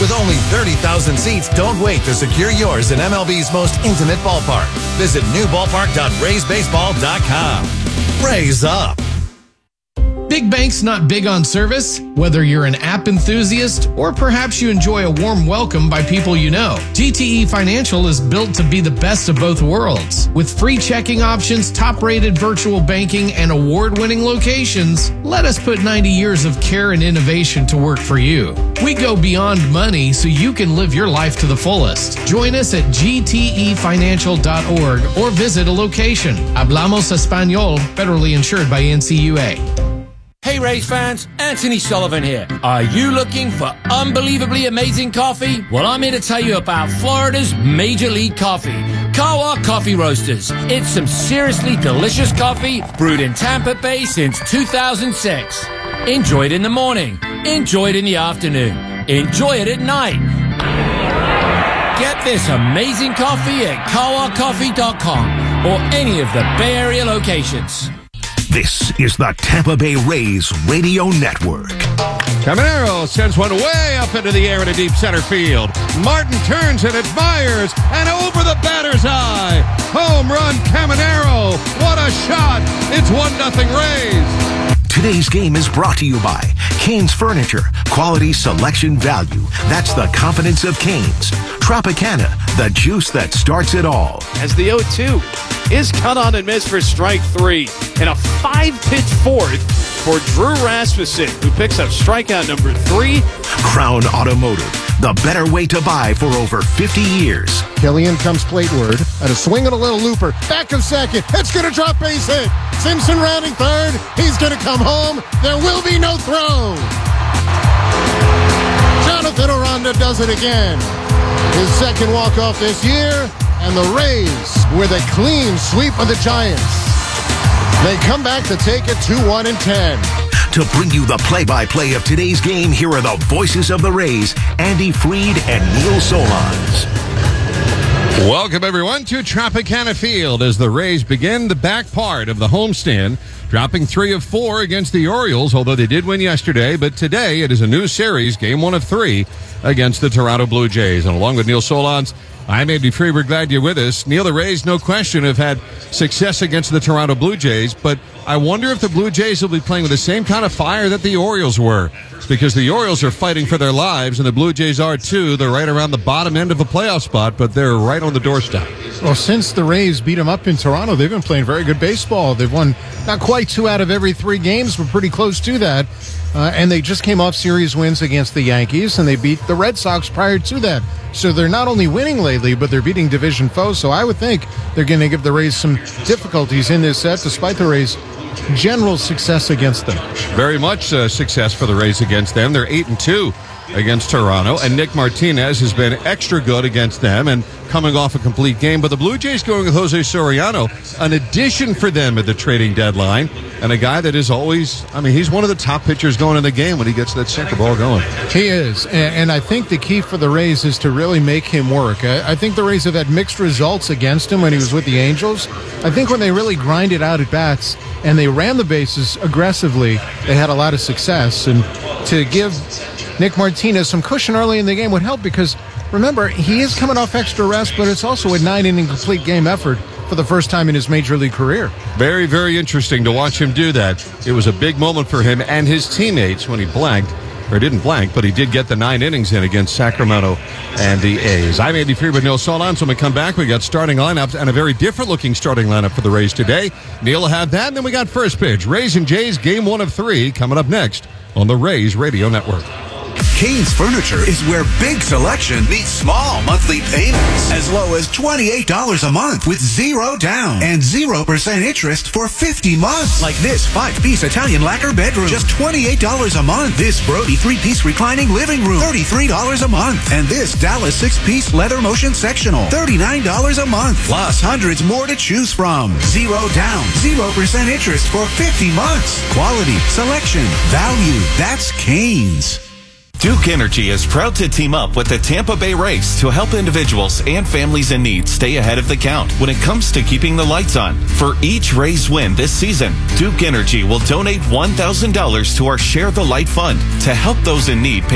With only 30,000 seats, don't wait to secure yours in MLB's most intimate ballpark. Visit newballpark.raysbaseball.com. Raise up. Big Bank's not big on service, whether you're an app enthusiast or perhaps you enjoy a warm welcome by people you know. GTE Financial is built to be the best of both worlds. With free checking options, top-rated virtual banking, and award-winning locations, let us put 90 years of care and innovation to work for you. We go beyond money so you can live your life to the fullest. Join us at gtefinancial.org or visit a location. Hablamos Español, federally insured by NCUA. Hey Rays fans, Anthony Sullivan here. Are you looking for unbelievably amazing coffee? Well, I'm here to tell you about Florida's Major League Coffee, Kawa Coffee Roasters. It's some seriously delicious coffee brewed in Tampa Bay since 2006. Enjoy it in the morning. Enjoy it in the afternoon. Enjoy it at night. Get this amazing coffee at kawacoffee.com or any of the Bay Area locations. This is the Tampa Bay Rays Radio Network. Caminero sends one way up into the air in a deep center field. Martin turns and admires, and over the batter's eye. Home run, Caminero. What a shot. It's 1-0 Rays. Today's game is brought to you by Cane's Furniture. Quality, selection, value. That's the confidence of Cane's. Tropicana, the juice that starts it all. As the 0-2 is cut on and missed for strike 3. And a 5-pitch fourth for Drew Rasmussen, who picks up strikeout number 3. Crown Automotive, the better way to buy for over 50 years. Killian comes plateward at a swing and a little looper. Back in second. It's going to drop base hit. Simpson rounding third. He's going to come home. There will be no throw. Jonathan Aranda does it again. His second walk-off this year. And the Rays with a clean sweep of the Giants. They come back to take it 2-1-10. To bring you the play-by-play of today's game, here are the voices of the Rays, Andy Freed and Neil Solondz. Welcome, everyone, to Tropicana Field as the Rays begin the back part of the homestand, dropping 3 of 4 against the Orioles, although they did win yesterday. But today it is a new series, game 1 of 3, against the Toronto Blue Jays. And along with Neil Solondz, I'm Andy Freed. We're glad you're with us. Neil, the Rays, no question, have had success against the Toronto Blue Jays, but I wonder if the Blue Jays will be playing with the same kind of fire that the Orioles were, because the Orioles are fighting for their lives, and the Blue Jays are too. They're right around the bottom end of a playoff spot, but they're right on the doorstep. Well, since the Rays beat them up in Toronto, they've been playing very good baseball. They've won not quite 2 out of every 3 games, but pretty close to that. And they just came off series wins against the Yankees, and they beat the Red Sox prior to that. So they're not only winning lately, but they're beating division foes. So I would think they're going to give the Rays some difficulties in this set, despite the Rays' general success against them. Very much success for the Rays against them. They're 8-2 against Toronto, and Nick Martinez has been extra good against them and coming off a complete game. But the Blue Jays going with Jose Soriano, an addition for them at the trading deadline, and a guy that is always, he's one of the top pitchers going in the game when he gets that sinker ball going. He is, and I think the key for the Rays is to really make him work. I think the Rays have had mixed results against him when he was with the Angels. I think when they really grinded out at bats and they ran the bases aggressively, they had a lot of success. And to give Nick Martinez some cushion early in the game would help, because remember, he is coming off extra rest, but it's also a 9-inning complete game effort for the first time in his major league career. Very, very interesting to watch him do that. It was a big moment for him and his teammates when he blanked, or didn't blank, but he did get the 9 innings in against Sacramento and the A's. I'm Andy Freed with Neil Solondz. When we come back, we got starting lineups and a very different looking starting lineup for the Rays today. Neil will have that, and then we got first pitch. Rays and Jays, game 1 of 3, coming up next on the Rays Radio Network. Cane's Furniture is where big selection meets small monthly payments. As low as $28 a month with 0 down and 0% interest for 50 months. Like this 5-piece Italian lacquer bedroom, just $28 a month. This Brody 3-piece reclining living room, $33 a month. And this Dallas 6-piece leather motion sectional, $39 a month. Plus hundreds more to choose from. 0 down, 0% interest for 50 months. Quality, selection, value. That's Cane's. Duke Energy is proud to team up with the Tampa Bay Rays to help individuals and families in need stay ahead of the count when it comes to keeping the lights on. For each Rays win this season, Duke Energy will donate $1,000 to our Share the Light Fund to help those in need pay